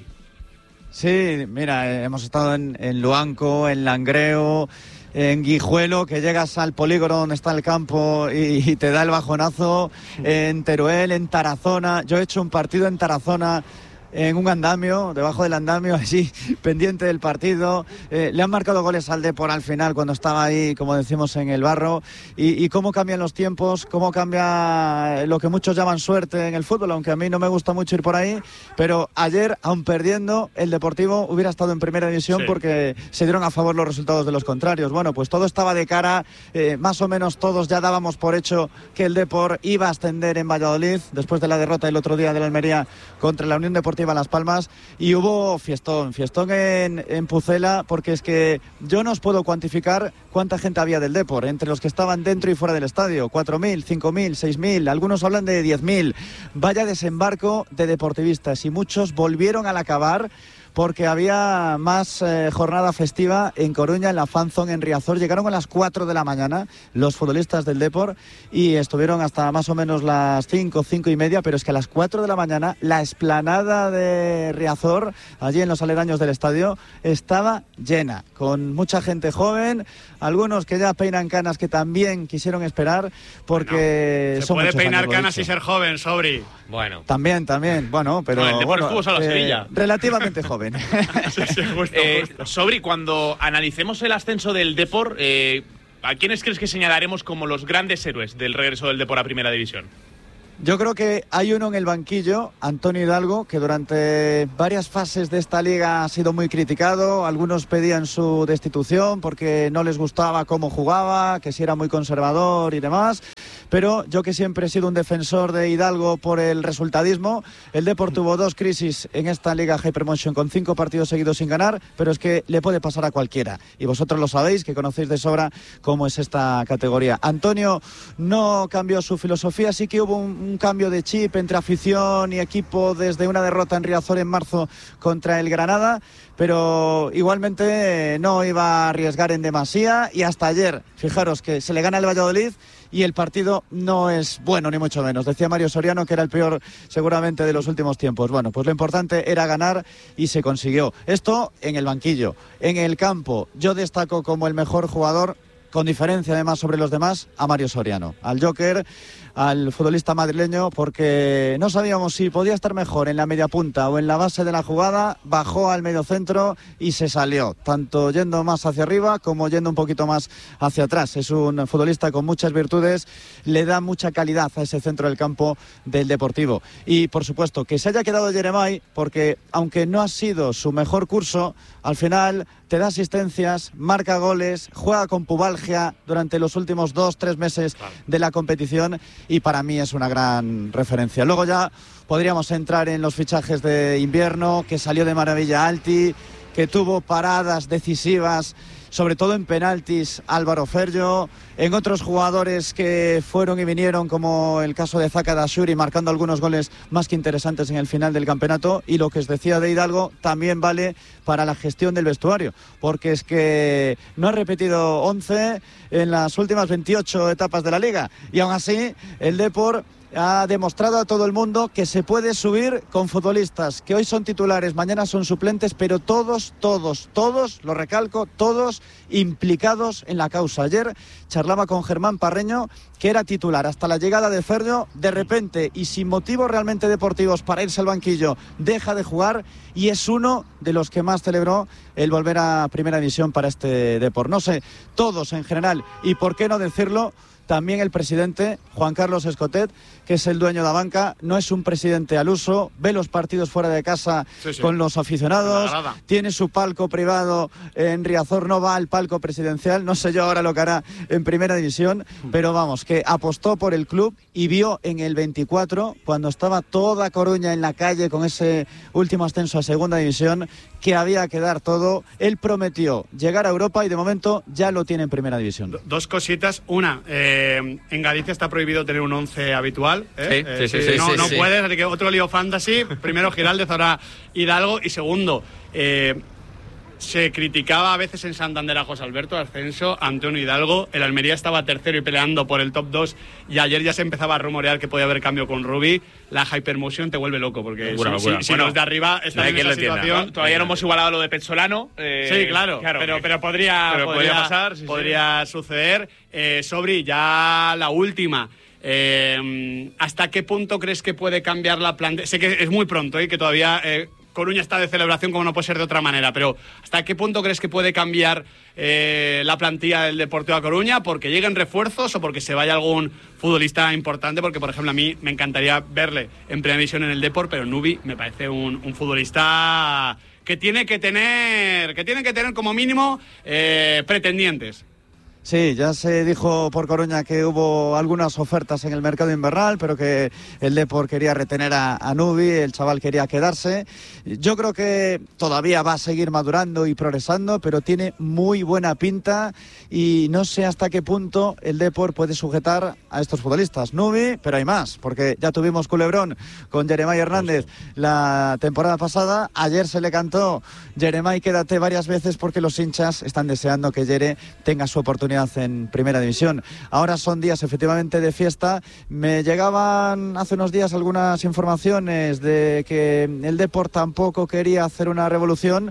Sí, mira, hemos estado en, en Luanco, en Langreo, en Guijuelo, que llegas al polígono donde está el campo y, y te da el bajonazo, en Teruel, en Tarazona. Yo he hecho un partido en Tarazona en un andamio, debajo del andamio, así, pendiente del partido. Eh, le han marcado goles al Depor al final cuando estaba ahí, como decimos, en el barro. Y, y cómo cambian los tiempos, cómo cambia lo que muchos llaman suerte en el fútbol, aunque a mí no me gusta mucho ir por ahí. Pero ayer, aun perdiendo, el Deportivo hubiera estado en primera división, sí, porque se dieron a favor los resultados de los contrarios. Bueno, pues todo estaba de cara, eh, más o menos todos ya dábamos por hecho que el Depor iba a ascender en Valladolid, después de la derrota el otro día de la Almería contra la Unión Deportiva Las Palmas, y hubo fiestón, fiestón en, en Pucela, porque es que yo no os puedo cuantificar cuánta gente había del Depor, entre los que estaban dentro y fuera del estadio, cuatro mil, cinco mil, seis mil, algunos hablan de diez mil. Vaya desembarco de deportivistas, y muchos volvieron al acabar porque había más eh, jornada festiva en Coruña, en la Fan Zone, en Riazor. Llegaron a las cuatro de la mañana los futbolistas del Depor y estuvieron hasta más o menos las cinco, cinco y media, pero es que a las cuatro de la mañana la explanada de Riazor, allí en los aledaños del estadio, estaba llena, con mucha gente joven, algunos que ya peinan canas que también quisieron esperar, porque bueno, se son puede muchos peinar años, canas y ser joven, Sobri. Bueno. También, también, bueno, pero No, el Depor bueno, estuvo solo a eh, Sevilla. relativamente joven. sí, sí, justo, eh, justo. Sobri, cuando analicemos el ascenso del Depor, eh, ¿A quiénes crees que señalaremos como los grandes héroes del regreso del Depor a Primera División? Yo creo que hay uno en el banquillo, Antonio Hidalgo, que durante varias fases de esta liga ha sido muy criticado. Algunos pedían su destitución porque no les gustaba cómo jugaba, que si era muy conservador y demás. Pero yo, que siempre he sido un defensor de Hidalgo por el resultadismo, el Depor tuvo dos crisis en esta liga Hypermotion con cinco partidos seguidos sin ganar, pero es que le puede pasar a cualquiera. Y vosotros lo sabéis, que conocéis de sobra cómo es esta categoría. Antonio no cambió su filosofía, sí que hubo un un cambio de chip entre afición y equipo desde una derrota en Riazor en marzo contra el Granada, pero igualmente no iba a arriesgar en demasía, y hasta ayer, fijaros que se le gana el Valladolid y el partido no es bueno, ni mucho menos. Decía Mario Soriano que era el peor seguramente de los últimos tiempos. Bueno, pues lo importante era ganar y se consiguió. Esto en el banquillo. En el campo, yo destaco como el mejor jugador, con diferencia además sobre los demás, a Mario Soriano, al Joker, al futbolista madrileño, porque no sabíamos si podía estar mejor en la media punta o en la base de la jugada. Bajó al medio centro y se salió, tanto yendo más hacia arriba como yendo un poquito más hacia atrás. Es un futbolista con muchas virtudes, le da mucha calidad a ese centro del campo del Deportivo. Y por supuesto que se haya quedado Jeremai, porque aunque no ha sido su mejor curso, al final te da asistencias, marca goles, juega con pubalgia durante los últimos dos, tres meses de la competición, y para mí es una gran referencia. Luego ya podríamos entrar en los fichajes de invierno, que salió de maravilla Alti, que tuvo paradas decisivas, sobre todo en penaltis, Álvaro Ferjo, en otros jugadores que fueron y vinieron, como el caso de Zaka Dashuri, marcando algunos goles más que interesantes en el final del campeonato. Y lo que os decía de Hidalgo también vale para la gestión del vestuario, porque es que no ha repetido once en las últimas veintiocho etapas de la liga, y aún así el Depor ha demostrado a todo el mundo que se puede subir con futbolistas que hoy son titulares, mañana son suplentes, pero todos, todos, todos, lo recalco, todos implicados en la causa. Ayer charlaba con Germán Parreño, que era titular hasta la llegada de Ferjo, de repente y sin motivos realmente deportivos para irse al banquillo, deja de jugar, y es uno de los que más celebró el volver a Primera División para este Depor. No sé, todos en general, y por qué no decirlo, también el presidente, Juan Carlos Escotet, que es el dueño de la banca. No es un presidente al uso, ve los partidos fuera de casa sí, sí. con los aficionados, tiene su palco privado en Riazor, no va al palco presidencial. No sé yo ahora lo que hará en Primera División, pero vamos, que apostó por el club y vio en el veinticuatro, cuando estaba toda Coruña en la calle con ese último ascenso a Segunda División, que había que dar todo. Él prometió llegar a Europa y de momento ya lo tiene en Primera División. Dos cositas. Una, eh, en Galicia está prohibido tener un once habitual. ¿eh? Sí, eh, sí, sí, sí, no sí, no sí. puedes, así que otro lío fantasy. Primero Giraldez, ahora Hidalgo. Y segundo, eh, se criticaba a veces en Santander a José Alberto Ascenso, Antonio Hidalgo. El Almería estaba tercero y peleando por el top dos, y ayer ya se empezaba a rumorear que podía haber cambio con Rubi. La Hypermotion te vuelve loco, porque locura, si, locura. si, si Bueno, los de arriba están en esa situación. ¿no? Todavía no hemos igualado lo de Pezzolano. Eh, Sí, claro, claro pero, que- pero podría, pero podría, podría pasar, sí, sí. podría suceder. Eh, Sobri, ya la última. Eh, ¿Hasta qué punto crees que puede cambiar la plantilla? Sé que es muy pronto, ¿eh? que todavía eh, Coruña está de celebración, como no puede ser de otra manera, pero ¿hasta qué punto crees que puede cambiar eh, la plantilla del Deportivo A Coruña? ¿Porque lleguen refuerzos o porque se vaya algún futbolista importante? Porque, por ejemplo, a mí me encantaría verle en Primera División en el Depor, pero Nubi me parece un, un futbolista que tiene que tener, que tiene que tener como mínimo eh, pretendientes. Sí, ya se dijo por Coruña que hubo algunas ofertas en el mercado invernal, pero que el Depor quería retener a, a Nubi, el chaval quería quedarse. Yo creo que todavía va a seguir madurando y progresando, pero tiene muy buena pinta, y no sé hasta qué punto el Depor puede sujetar a estos futbolistas. Nubi, pero hay más, porque ya tuvimos culebrón con Jeremai Hernández la temporada pasada. Ayer se le cantó Jeremai, quédate, varias veces, porque los hinchas están deseando que Jere tenga su oportunidad en Primera División. Ahora son días efectivamente de fiesta. Me llegaban hace unos días algunas informaciones de que el Depor tampoco quería hacer una revolución,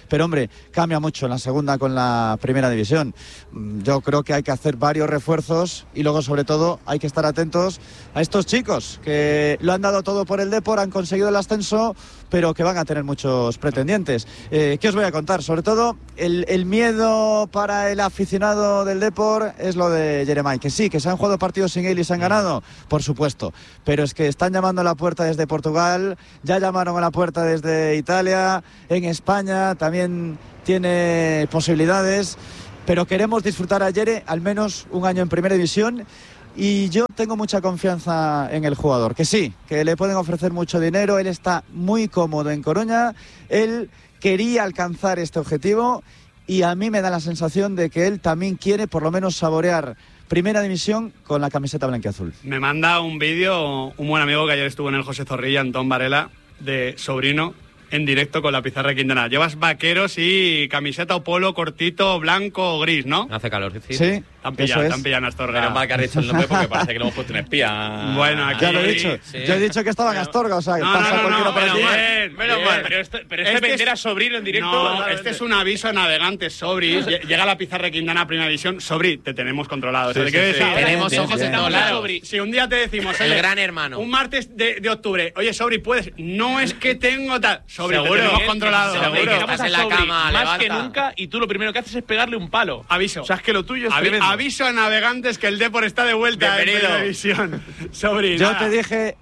pero hombre, cambia mucho en la segunda con la primera división. Yo creo que hay que hacer varios refuerzos y luego sobre todo hay que estar atentos a estos chicos que lo han dado todo por el Depor, han conseguido el ascenso, pero que van a tener muchos pretendientes. Eh, ¿Qué os voy a contar? Sobre todo el, el miedo para el aficionado del Depor es lo de Jeremai, que sí, que se han jugado partidos sin él y se han ganado, por supuesto, pero es que están llamando a la puerta desde Portugal, ya llamaron a la puerta desde Italia, en España también tiene posibilidades, pero queremos disfrutar a Jere al menos un año en primera división. Y yo tengo mucha confianza en el jugador, que sí, que le pueden ofrecer mucho dinero, él está muy cómodo en Coruña, él quería alcanzar este objetivo y a mí me da la sensación de que él también quiere por lo menos saborear primera división con la camiseta blanquiazul. Me manda un vídeo un buen amigo que ayer estuvo en el José Zorrilla, Antón Varela, de Sobrino, en directo con la pizarra de Quintana. Llevas vaqueros y camiseta o polo cortito, blanco o gris, ¿no? Hace calor, sí. Sí. Tan pillado, tan pillado Astorga. Menos mal que has dicho el nombre porque parece que le hemos puesto un espía. Bueno, aquí Ya lo he dicho. Sí. Yo he dicho que estaba en Astorga, o sea, que No, pasa no, no, cualquier no, operativo. menos mal, menos mal. Pero este, pero este, Este vender es- a Sobrino en directo. No, este es un aviso a navegantes, Sobri. Lle- Llega la pizarra de Quintana a primera división. Sobri, te tenemos controlado. Sí, ¿Te sí, quiero sí. decir ahora? Tenemos Bien, ojos bien, en todos bien. lados. Sobri, si un día te decimos, El oye, gran hermano. un martes de, de octubre, oye, Sobri, puedes. No es que tengo tal. Sobri, te Seguro. tenemos controlado. Seguro. Sobri, que Llegamos estás a en la Sobri cama, más levanta. que nunca y tú lo primero que haces es pegarle un palo. Aviso. O sea, es que lo tuyo es Avi- tremendo. aviso a navegantes que el Depor está de vuelta en Bienvenido. primera división. Sobri, Yo nada. te dije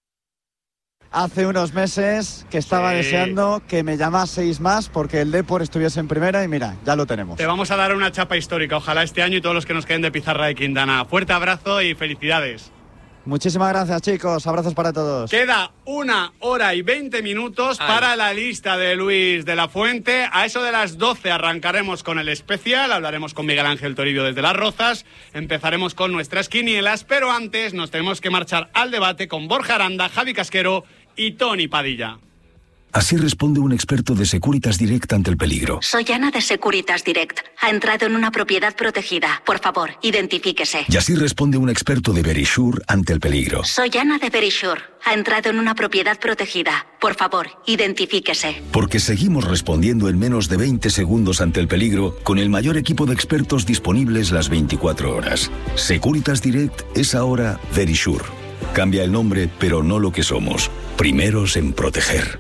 hace unos meses que estaba Sí. deseando que me llamaseis más porque el Depor estuviese en primera y mira, ya lo tenemos. Te vamos a dar una chapa histórica, ojalá este año y todos los que nos queden de pizarra de Quintana. Fuerte abrazo y felicidades. Muchísimas gracias, chicos. Abrazos para todos. Queda una hora y veinte minutos Ay. para la lista de Luis de la Fuente. A eso de las doce arrancaremos con el especial, hablaremos con Miguel Ángel Toribio desde Las Rozas, empezaremos con nuestras quinielas, pero antes nos tenemos que marchar al debate con Borja Aranda, Javi Casquero y Tony Padilla. Así responde un experto de Securitas Direct ante el peligro. Soy Ana de Securitas Direct. Ha entrado en una propiedad protegida. Por favor, identifíquese. Y así responde un experto de Verisure ante el peligro. Soy Ana de Verisure. Ha entrado en una propiedad protegida. Por favor, identifíquese. Porque seguimos respondiendo en menos de veinte segundos ante el peligro con el mayor equipo de expertos disponibles las veinticuatro horas. Securitas Direct es ahora Verisure. Cambia el nombre, pero no lo que somos. Primeros en proteger.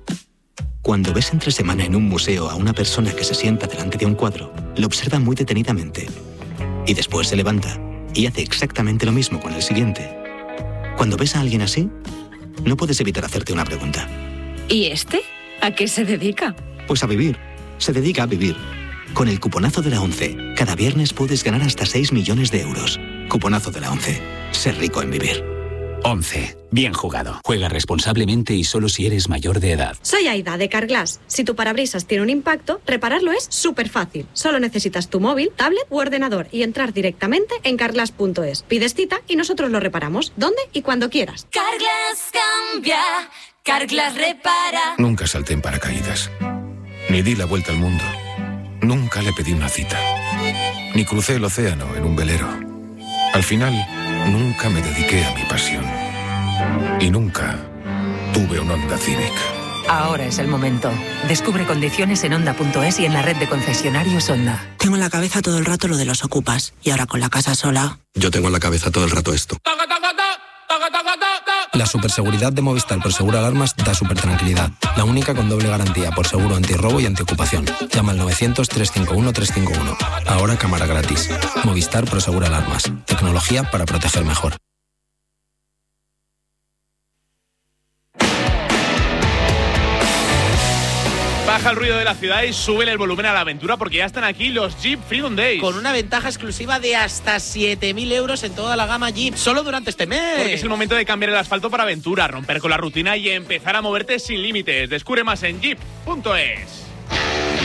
Cuando ves entre semana en un museo a una persona que se sienta delante de un cuadro, lo observa muy detenidamente. Y después se levanta y hace exactamente lo mismo con el siguiente. Cuando ves a alguien así, no puedes evitar hacerte una pregunta. ¿Y este? ¿A qué se dedica? Pues a vivir. Se dedica a vivir. Con el cuponazo de la ONCE, cada viernes puedes ganar hasta seis millones de euros. Cuponazo de la ONCE. Ser rico en vivir. once. Bien jugado. Juega responsablemente y solo si eres mayor de edad. Soy Aida, de Carglass. Si tu parabrisas tiene un impacto, repararlo es súper fácil. Solo necesitas tu móvil, tablet u ordenador y entrar directamente en carglass punto es. Pides cita y nosotros lo reparamos, donde y cuando quieras. Carglass cambia, Carglass repara. Nunca salté en paracaídas. Ni di la vuelta al mundo. Nunca le pedí una cita. Ni crucé el océano en un velero. Al final, nunca me dediqué a mi pasión. Y nunca tuve un Honda Civic. Ahora es el momento. Descubre condiciones en Honda punto es y en la red de concesionarios Honda. Tengo en la cabeza todo el rato lo de los ocupas. Y ahora con la casa sola... Yo tengo en la cabeza todo el rato esto. La superseguridad de Movistar por Seguro Alarmas da super tranquilidad. La única con doble garantía por seguro antirrobo y antiocupación. Llama al novecientos, trescientos cincuenta y uno, trescientos cincuenta y uno. Ahora cámara gratis. Movistar por Seguro Alarmas. Tecnología para proteger mejor. Baja el ruido de la ciudad y sube el volumen a la aventura porque ya están aquí los Jeep Freedom Days. Con una ventaja exclusiva de hasta siete mil euros en toda la gama Jeep, solo durante este mes. Porque es el momento de cambiar el asfalto para aventura, romper con la rutina y empezar a moverte sin límites. Descubre más en jeep punto es.